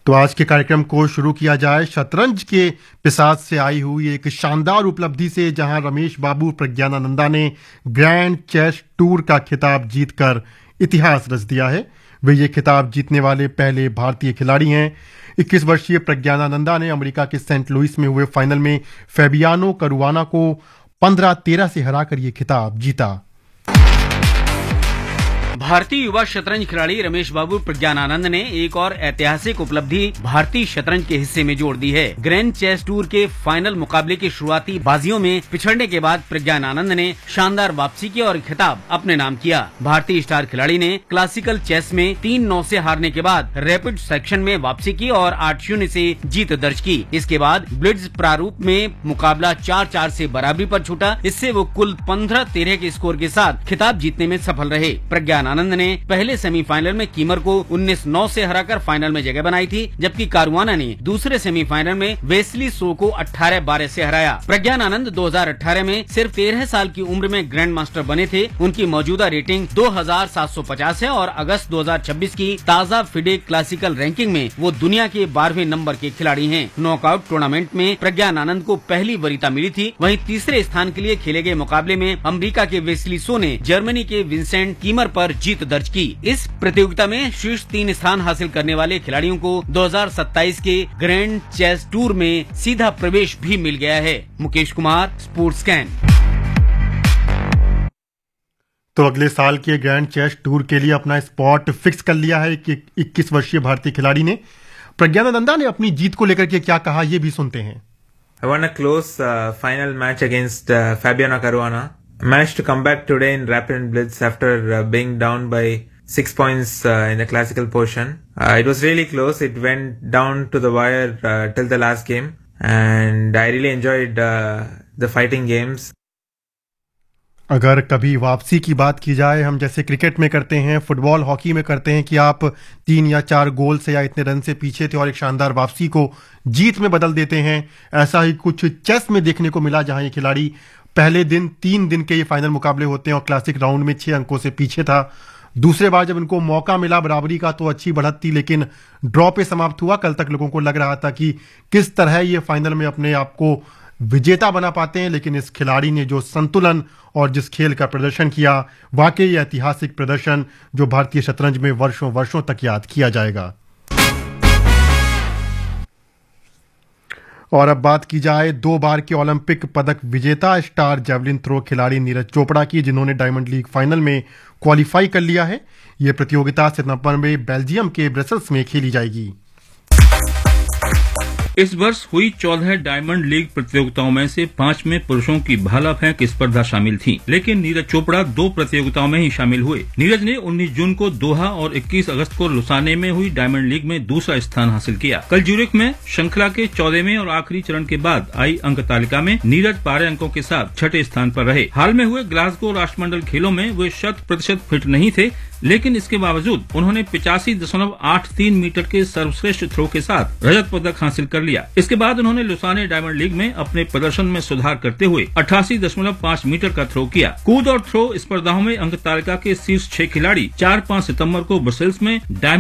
तो आज के कार्यक्रम को शुरू किया जाए शतरंज के पिसाच से आई हुई एक शानदार उपलब्धि से, जहां रमेश बाबू प्रज्ञानानंदा ने ग्रैंड चेस टूर का खिताब जीतकर इतिहास रच दिया है। वे ये खिताब जीतने वाले पहले भारतीय खिलाड़ी हैं। 21 वर्षीय प्रज्ञानानंदा ने अमेरिका के सेंट लुइस में हुए फाइनल में फैबियानो करुआना को 15-13 से हराकर ये खिताब जीता। भारतीय युवा शतरंज खिलाड़ी रमेश बाबू प्रज्ञानानंद ने एक और ऐतिहासिक उपलब्धि भारतीय शतरंज के हिस्से में जोड़ दी है। ग्रैंड चेस टूर के फाइनल मुकाबले की शुरुआती बाजियों में पिछड़ने के बाद प्रज्ञानानंद ने शानदार वापसी की और खिताब अपने नाम किया। भारतीय स्टार खिलाड़ी ने क्लासिकल चेस में 3-9 से हारने के बाद रैपिड सेक्शन में वापसी की और 8-0 से जीत दर्ज की। इसके बाद ब्लिट्ज प्रारूप में मुकाबला 4-4 से बराबरी पर छूटा। इससे वो कुल 15-13 के स्कोर के साथ खिताब जीतने में सफल रहे। प्रज्ञानानंद ने पहले सेमीफाइनल में कीमर को 19-9 से हराकर फाइनल में जगह बनाई थी, जबकि कारुआना ने दूसरे सेमीफाइनल में वेस्ली सो को 18-12 से हराया। प्रज्ञानानंद 2018 में सिर्फ 13 साल की उम्र में ग्रैंड मास्टर बने थे। उनकी मौजूदा रेटिंग 2750 है और अगस्त 2026 की ताज़ा फिडे क्लासिकल रैंकिंग में वो दुनिया के 12वें नंबर के खिलाड़ी हैं। नॉकआउट टूर्नामेंट में प्रज्ञानानंद को पहली वरीयता मिली थी। वहीं तीसरे स्थान के लिए खेले गए मुकाबले में अमेरिका के वेस्ली सो ने जर्मनी के विंसेंट कीमर पर जीत दर्ज की। इस प्रतियोगिता में शीर्ष 3 स्थान हासिल करने वाले खिलाड़ियों को 2027 के ग्रैंड चेस टूर में सीधा प्रवेश भी मिल गया है। Mukesh Kumar, sports scan. तो अगले साल के ग्रैंड चेस टूर के लिए अपना स्पॉट फिक्स कर लिया है कि 21 वर्षीय भारतीय खिलाड़ी ने। प्रज्ञानानंदा ने अपनी जीत को लेकर के क्या कहा, ये भी सुनते हैं। I won a close final match against Fabiano Caruana. I managed to come back today in rapid blitz after being down by 6 points in the classical portion. It was really close. It went down to the wire till the last game, and I really enjoyed the fighting games. अगर कभी वापसी की बात की जाए, हम जैसे cricket में करते हैं, फुटबॉल हॉकी में करते हैं कि आप 3 या 4 गोल से या इतने रन से पीछे थे और एक शानदार वापसी को जीत में बदल देते हैं, ऐसा ही कुछ चेस में देखने को मिला, जहां ये खिलाड़ी पहले दिन 3 दिन के ये फाइनल मुकाबले होते हैं और क्लासिक राउंड में 6 अंकों से पीछे था। दूसरे बार जब इनको मौका मिला बराबरी का तो अच्छी बढ़त थी, लेकिन ड्रॉ पे समाप्त हुआ। कल तक लोगों को लग रहा था कि किस तरह ये फाइनल में अपने आप को विजेता बना पाते हैं, लेकिन इस खिलाड़ी ने जो संतुलन और जिस खेल का प्रदर्शन किया, वाकई ऐतिहासिक प्रदर्शन जो भारतीय शतरंज में वर्षों वर्षों तक याद किया जाएगा। और अब बात की जाए 2 बार के ओलंपिक पदक विजेता स्टार जेवलिन थ्रो खिलाड़ी नीरज चोपड़ा की, जिन्होंने डायमंड लीग फाइनल में क्वालिफाई कर लिया है। यह प्रतियोगिता सितंबर में बेल्जियम के ब्रसेल्स में खेली जाएगी। इस वर्ष हुई 14 डायमंड लीग प्रतियोगिताओं में से 5 में पुरुषों की भाला फेंक स्पर्धा शामिल थी, लेकिन नीरज चोपड़ा 2 प्रतियोगिताओं में ही शामिल हुए। नीरज ने 19 जून को दोहा और 21 अगस्त को लुसाने में हुई डायमंड लीग में दूसरा स्थान हासिल किया। कल ज्यूरिख में श्रृंखला के 14वें और आखिरी चरण के बाद आई अंक तालिका में नीरज 12 अंकों के साथ 6ठे स्थान पर रहे। हाल में हुए ग्लासगो राष्ट्रमंडल खेलों में वे 100% फिट नहीं थे, लेकिन इसके बावजूद उन्होंने 85.83 मीटर के सर्वश्रेष्ठ थ्रो के साथ रजत पदक हासिल कर लिया। इसके बाद उन्होंने लुसाने डायमंड लीग में अपने प्रदर्शन में सुधार करते हुए 88.5 मीटर का थ्रो किया। कूद और थ्रो स्पर्धाओं में अंक तालिका के शीर्ष 6 खिलाड़ी 4-5 सितंबर को ब्रसेल्स में डायमंड